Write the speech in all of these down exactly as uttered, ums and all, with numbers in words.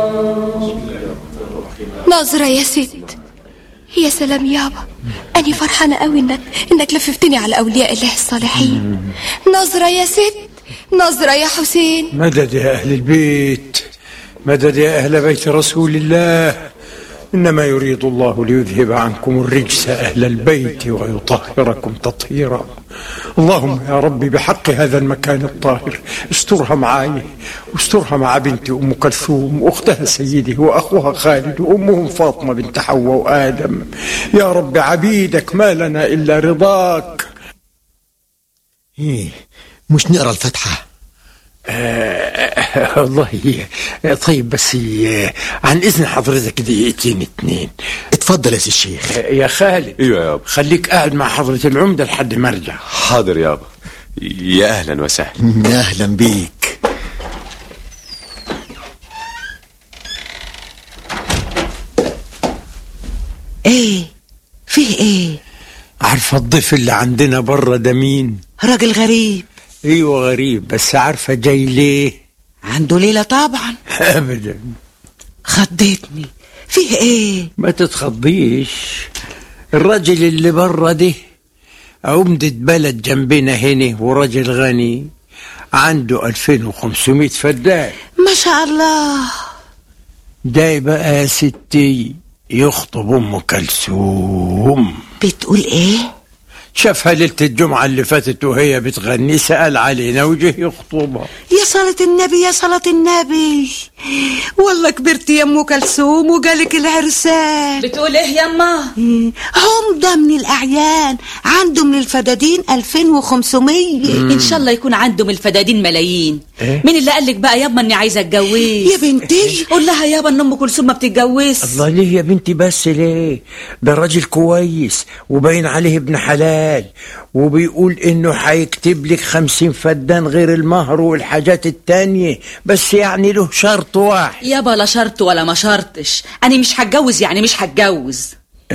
ناظرة يا ست، يا سلام يابا، أنا فرحانة قوي إنك إنك لففتني على أولياء الله الصالحين. ناظرة يا ست، ناظرة يا حسين. مدد يا أهل البيت، مدد يا أهل بيت رسول الله. إنما يريد الله ليذهب عنكم الرجس أهل البيت ويطهركم تطهيرا. اللهم يا ربي بحق هذا المكان الطاهر استرها معاي واسترها مع بنتي أم كلثوم وأختها سيدي وأخوها خالد وأمهم فاطمة بنت حواء وآدم. يا رب عبيدك ما لنا إلا رضاك. إيه مش نقرأ الفتحة؟ آه والله طيب، بس عن إذن حضرتك دقيقتين اتنين. اتفضل يا سي الشيخ. آه يا خالد. ايوه يابا. خليك قاعد مع حضرة العمدة لحد ما ارجع. حاضر يابا. يا أهلا وسهلا. أهلا بيك. ايه فيه ايه؟ عارفة الضيف اللي عندنا برا ده مين؟ راجل غريب. ايوه غريب، بس عارفة جاي ليه؟ عنده ليلة طبعا. ابدا. خضيتني. فيه ايه؟ ما تتخضيش. الراجل اللي برا ده عمدة بلد جنبنا هنا، وراجل غني عنده ألفين وخمسمائة فدان. ما شاء الله. جاي بقى يا ستي يخطب أم كلثوم. بتقول ايه؟ شافها ليلة الجمعة اللي فاتت وهي بتغني، سأل علينا وجه يخطبها. يا صلاة النبي يا صلاة النبي، والله كبرت يا ام كلثوم وجالك العرسان. بتقول ايه يما؟ عمدة من الأعيان، عنده من الفدادين ألفين وخمسمية. ان شاء الله يكون عنده من الفدادين ملايين. إيه؟ مين اللي قالك بقى يابا اني عايزه اتجوز؟ يا بنتي قول لها يابا ان ام كلثوم ما بتتجوز. الله، ليه يا بنتي بس ليه؟ ده راجل كويس وباين عليه ابن حلال، وبيقول انه هيكتب لك خمسين فدان غير المهر والحاجات التانية، بس يعني له شرط واحد. يابا لا شرط ولا ما شرطش، انا مش هتجوز يعني مش هتجوز.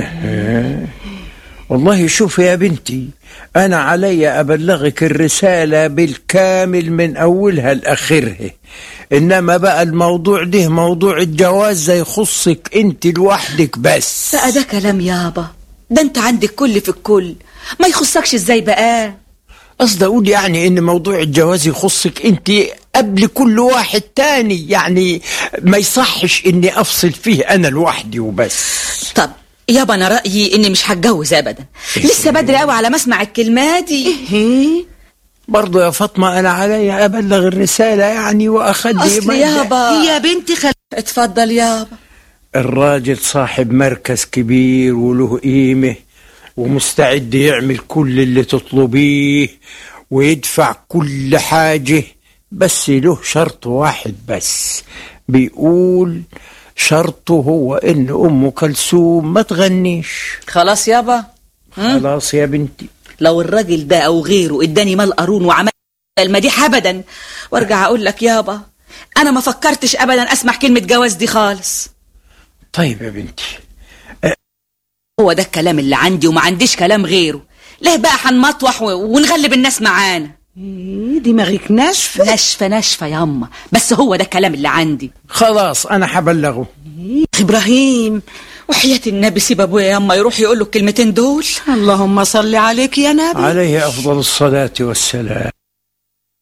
أه. والله شوف يا بنتي، انا علي ابلغك الرسالة بالكامل من اولها لاخرها، انما بقى الموضوع ده موضوع الجواز ده يخصك انت لوحدك بس. بقى ده كلام يابا، ده انت عندك كل في الكل، ما يخصكش ازاي بقى؟ قصد اقول يعني ان موضوع الجواز يخصك انت قبل كل واحد تاني، يعني ما يصحش اني افصل فيه انا لوحدي وبس. طب يابا انا رأيي اني مش هتجوز ابدا، لسه بدري قوي على ما اسمع الكلمات دي. ايه برضو يا فاطمة انا علي ابلغ الرسالة يعني واخدي. اصل يابا يا بنتي خل... اتفضل يابا. الراجل صاحب مركز كبير وله قيمة ومستعد يعمل كل اللي تطلبيه ويدفع كل حاجة، بس له شرط واحد بس. بيقول شرطه هو ان ام كلثوم ما تغنيش. خلاص يابا. خلاص يا بنتي. لو الراجل ده او غيره اداني مال قارون وعمل المديح ابدا، وارجع اقول لك يابا انا ما فكرتش ابدا اسمع كلمة جواز دي خالص. طيب يا بنتي، هو ده الكلام اللي عندي وما عنديش كلام غيره. ليه بقى هنمطوح ونغلب الناس معانا؟ ايه دماغك ناشفة ناشفة ناشفة ياما، بس هو ده الكلام اللي عندي. خلاص انا هبلغه. اخي ابراهيم وحياة النبي سيب ابويا ياما يروح يقول له الكلمتين دول. اللهم صل عليك يا نبي. عليه افضل الصلاة والسلام.